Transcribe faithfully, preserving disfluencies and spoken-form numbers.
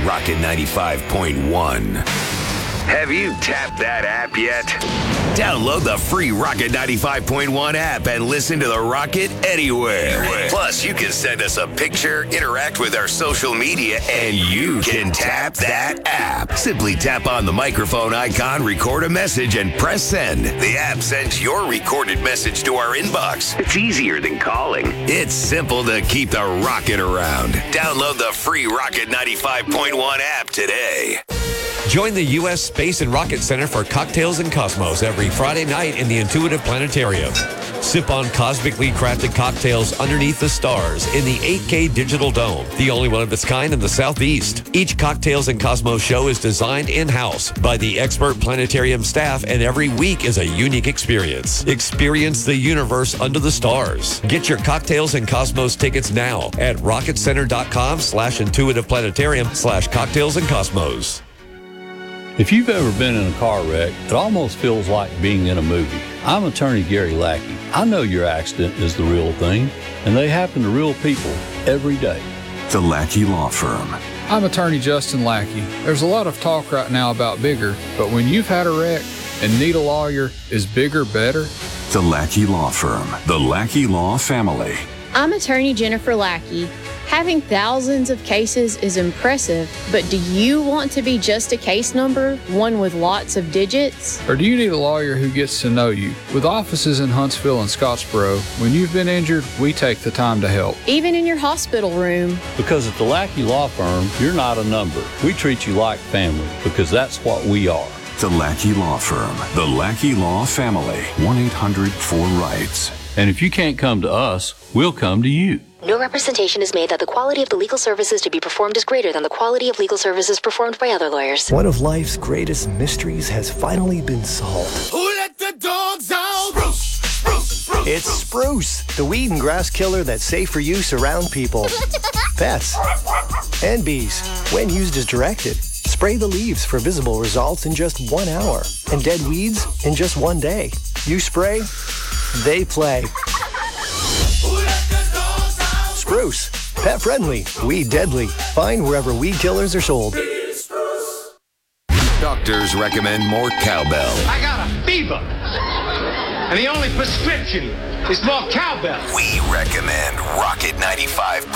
Rocket ninety-five point one. Have you tapped that app yet? Download the free Rocket ninety-five point one app and listen to the Rocket anywhere. Plus, you can send us a picture, interact with our social media, and you can tap that app. Simply tap on the microphone icon, record a message, and press send. The app sends your recorded message to our inbox. It's easier than calling. It's simple to keep the rocket around. Download the free Rocket ninety-five point one app today. Join the U S Space and Rocket Center for Cocktails and Cosmos every Friday night in the Intuitive Planetarium. Sip on cosmically crafted cocktails underneath the stars in the eight K Digital Dome, the only one of its kind in the Southeast. Each Cocktails and Cosmos show is designed in-house by the expert planetarium staff, and every week is a unique experience. Experience the universe under the stars. Get your Cocktails and Cosmos tickets now at rocketcenter.com slash intuitive planetarium slash cocktails and cosmos. If you've ever been in a car wreck, it almost feels like being in a movie. I'm attorney Gary Lackey. I know your accident is the real thing, and they happen to real people every day. The Lackey Law Firm. I'm attorney Justin Lackey. There's a lot of talk right now about bigger, but when you've had a wreck and need a lawyer, is bigger better? The Lackey Law Firm. The Lackey Law Family. I'm attorney Jennifer Lackey. Having thousands of cases is impressive, but do you want to be just a case number, one with lots of digits? Or do you need a lawyer who gets to know you? With offices in Huntsville and Scottsboro, when you've been injured, we take the time to help. Even in your hospital room. Because at the Lackey Law Firm, you're not a number. We treat you like family, because that's what we are. The Lackey Law Firm. The Lackey Law Family. one eight hundred four rights. And if you can't come to us, we'll come to you. No representation is made that the quality of the legal services to be performed is greater than the quality of legal services performed by other lawyers. One of life's greatest mysteries has finally been solved. Who let the dogs out? Spruce, spruce, spruce. It's Spruce, the weed and grass killer that's safe for use around people, pets, and bees. When used as directed, spray the leaves for visible results in just one hour, and dead weeds in just one day. You spray, they play. Spruce, pet friendly, weed deadly. Find wherever weed killers are sold. Doctors recommend more cowbell. I got a fever, and the only prescription is more cowbell. We recommend Rocket ninety-five